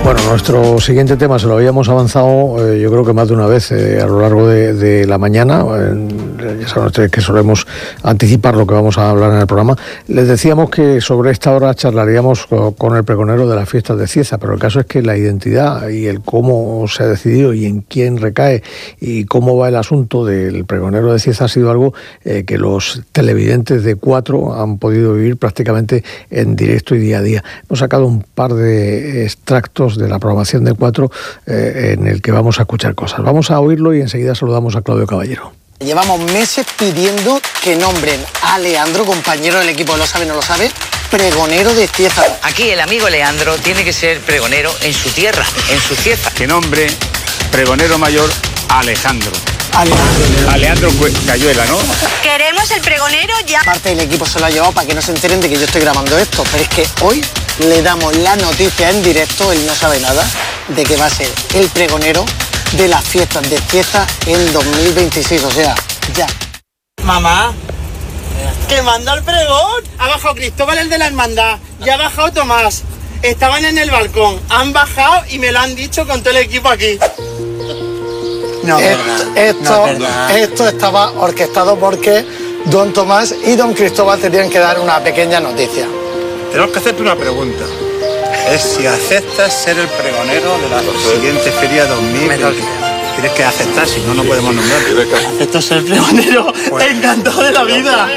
Bueno, nuestro siguiente tema se lo habíamos avanzado yo creo que más de una vez a lo largo de la mañana. Ya saben ustedes que solemos anticipar lo que vamos a hablar en el programa. Les decíamos que sobre esta hora charlaríamos con el pregonero de las fiestas de Cieza, pero el caso es que la identidad y el cómo se ha decidido y en quién recae y cómo va el asunto del pregonero de Cieza ha sido algo que los televidentes de Cuatro han podido vivir prácticamente en directo y día a día. Hemos sacado un par de extractos de la programación de Cuatro en el que vamos a escuchar cosas. Vamos a oírlo y enseguida saludamos a Claudio Caballero. Llevamos meses pidiendo que nombren a Leandro, compañero del equipo, lo sabe, no lo sabe, pregonero de Cieza. Aquí el amigo Leandro tiene que ser pregonero en su tierra, en su Cieza. Que nombre pregonero mayor a Alejandro. Alejandro Cayuela, ¿no? Queremos el pregonero ya. Parte del equipo se lo ha llevado para que no se enteren de que yo estoy grabando esto, pero es que hoy le damos la noticia en directo, él no sabe nada, de que va a ser el pregonero de las fiestas de Cieza en 2026, o sea, ya. Mamá, que manda el pregón. Ha bajado Cristóbal, el de la hermandad, y ha bajado Tomás. Estaban en el balcón, han bajado y me lo han dicho con todo el equipo aquí. No, esto estaba orquestado porque don Tomás y don Cristóbal tenían que dar una pequeña noticia. Tenemos que hacerte una pregunta. Es si aceptas ser el pregonero de la siguiente feria 2020. Tienes que aceptar, si no, no podemos nombrar. Acepto ser pregonero, encantado de la vida.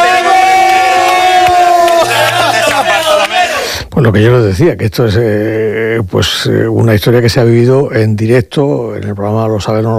Pues lo que yo les decía, que esto es una historia que se ha vivido en directo en el programa Lo Sabe, No